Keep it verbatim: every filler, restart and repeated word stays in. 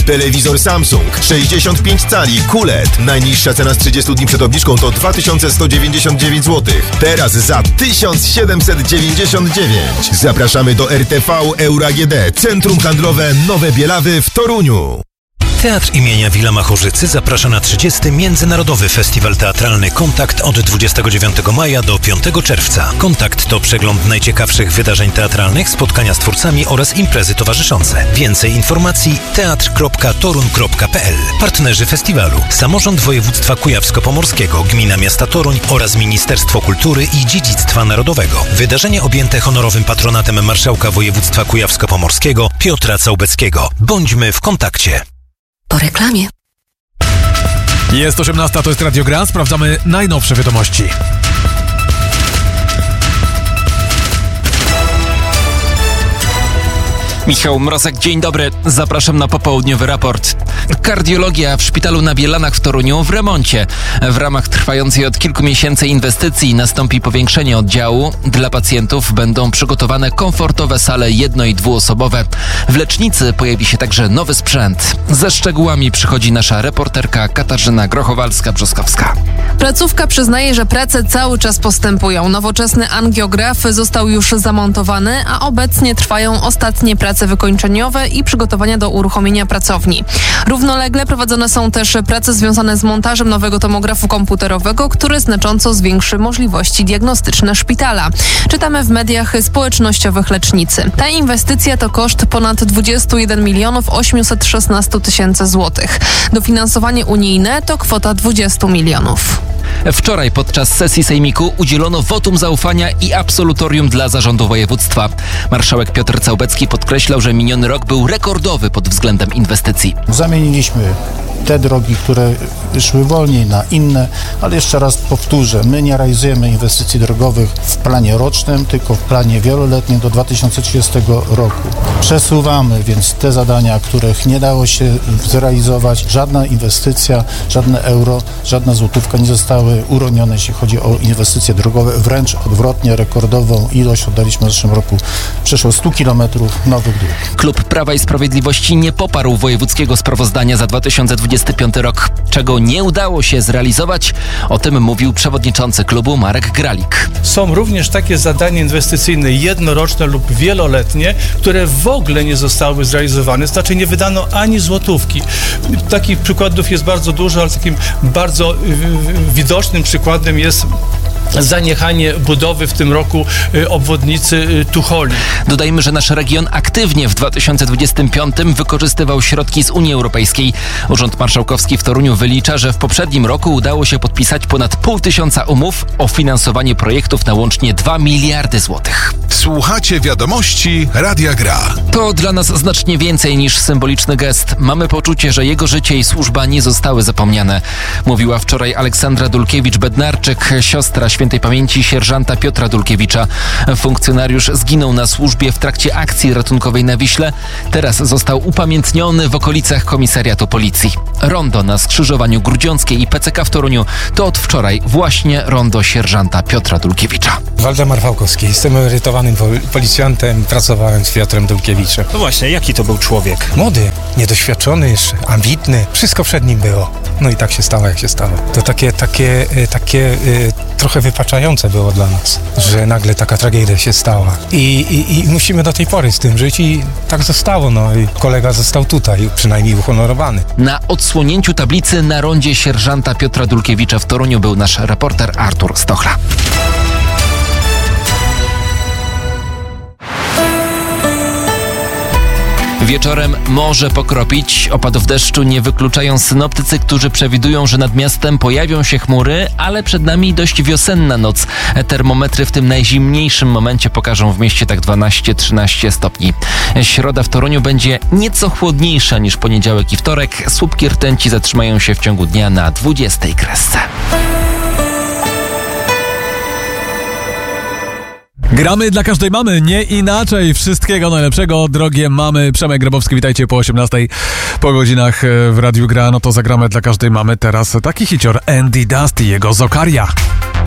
Telewizor Samsung sześćdziesiąt pięć cali Q L E D. Najniższa cena z trzydziestu dni przed obniżką to dwa tysiące sto dziewięćdziesiąt dziewięć złotych. Teraz za tysiąc siedemset dziewięćdziesiąt dziewięć. Zapraszamy do R T V Euro A G D, Centrum Handlowe Nowe Bielawy w Toruniu. Teatr imienia Willa Machorzycy zaprasza na trzydziesty Międzynarodowy Festiwal Teatralny Kontakt od dwudziestego dziewiątego maja do piątego czerwca. Kontakt to przegląd najciekawszych wydarzeń teatralnych, spotkania z twórcami oraz imprezy towarzyszące. Więcej informacji teatr kropka torun kropka p l. Partnerzy festiwalu: Samorząd Województwa Kujawsko-Pomorskiego, Gmina Miasta Toruń oraz Ministerstwo Kultury i Dziedzictwa Narodowego. Wydarzenie objęte honorowym patronatem Marszałka Województwa Kujawsko-Pomorskiego Piotra Całbeckiego. Bądźmy w kontakcie. Po reklamie. Jest osiemnasta, to jest Radio Gra. Sprawdzamy najnowsze wiadomości. Michał Mrozek, dzień dobry. Zapraszam na popołudniowy raport. Kardiologia w szpitalu na Bielanach w Toruniu w remoncie. W ramach trwającej od kilku miesięcy inwestycji nastąpi powiększenie oddziału. Dla pacjentów będą przygotowane komfortowe sale jedno- i dwuosobowe. W lecznicy pojawi się także nowy sprzęt. Ze szczegółami przychodzi nasza reporterka Katarzyna Grochowalska-Brzoskowska. Placówka przyznaje, że prace cały czas postępują. Nowoczesny angiograf został już zamontowany, a obecnie trwają ostatnie prace wykończeniowe i przygotowania do uruchomienia pracowni. Równolegle prowadzone są też prace związane z montażem nowego tomografu komputerowego, który znacząco zwiększy możliwości diagnostyczne szpitala. Czytamy w mediach społecznościowych lecznicy. Ta inwestycja to koszt ponad dwadzieścia jeden milionów osiemset szesnaście tysięcy złotych. Dofinansowanie unijne to kwota dwadzieścia milionów. Wczoraj podczas sesji sejmiku udzielono wotum zaufania i absolutorium dla zarządu województwa. Marszałek Piotr Całbecki podkreślał, że miniony rok był rekordowy pod względem inwestycji. Zamieniliśmy te drogi, które szły wolniej, na inne, ale jeszcze raz powtórzę, my nie realizujemy inwestycji drogowych w planie rocznym, tylko w planie wieloletnim do dwa tysiące trzydziestego roku. Przesuwamy więc te zadania, których nie dało się zrealizować. Żadna inwestycja, żadne euro, żadna złotówka nie zostały uronione, jeśli chodzi o inwestycje drogowe. Wręcz odwrotnie, rekordową ilość oddaliśmy w zeszłym roku. Przeszło stu kilometrów nowych dróg. Klub Prawa i Sprawiedliwości nie poparł wojewódzkiego sprawozdania za dwa tysiące dwudziesty piąty rok. Czego nie udało się zrealizować? O tym mówił przewodniczący klubu Marek Gralik. Są również takie zadania inwestycyjne jednoroczne lub wieloletnie, które w ogóle nie zostały zrealizowane, znaczy nie wydano ani złotówki. Takich przykładów jest bardzo dużo, ale takim bardzo widocznym przykładem jest zaniechanie budowy w tym roku obwodnicy Tucholi. Dodajmy, że nasz region aktywnie w dwa tysiące dwudziestym piątym wykorzystywał środki z Unii Europejskiej. Urząd Marszałkowski w Toruniu wylicza, że w poprzednim roku udało się podpisać ponad pół tysiąca umów o finansowanie projektów na łącznie dwa miliardy złotych. Słuchacie wiadomości Radia Gra. To dla nas znacznie więcej niż symboliczny gest. Mamy poczucie, że jego życie i służba nie zostały zapomniane. Mówiła wczoraj Aleksandra Dulkiewicz-Bednarczyk, siostra świętej pamięci sierżanta Piotra Dulkiewicza. Funkcjonariusz zginął na służbie w trakcie akcji ratunkowej na Wiśle. Teraz został upamiętniony w okolicach komisariatu policji. Rondo na skrzyżowaniu Grudziąckiej i P C K w Toruniu to od wczoraj właśnie rondo sierżanta Piotra Dulkiewicza. Waldemar Fałkowski. Jestem emerytowanym policjantem, pracowałem z Piotrem Dulkiewiczem. No właśnie, jaki to był człowiek? Młody, niedoświadczony jeszcze, ambitny. Wszystko przed nim było. No i tak się stało, jak się stało. To takie, takie, takie trochę wypaczające było dla nas, że nagle taka tragedia się stała. I, i, i musimy do tej pory z tym żyć i tak zostało. No i kolega został tutaj, przynajmniej uhonorowany. Na odsłonięciu tablicy na rondzie sierżanta Piotra Dulkiewicza w Toruniu był nasz reporter Artur Stochla. Wieczorem może pokropić. Opadów deszczu nie wykluczają synoptycy, którzy przewidują, że nad miastem pojawią się chmury, ale przed nami dość wiosenna noc. Termometry w tym najzimniejszym momencie pokażą w mieście tak dwanaście trzynaście stopni. Środa w Toruniu będzie nieco chłodniejsza niż poniedziałek i wtorek. Słupki rtęci zatrzymają się w ciągu dnia na dwudziestej kresce. Gramy dla każdej mamy, nie inaczej. Wszystkiego najlepszego, drogie mamy. Przemek Grabowski, witajcie po osiemnastej, po godzinach w Radiu Gra. No to zagramy dla każdej mamy teraz taki hicior Andy Dust i jego Zokaria.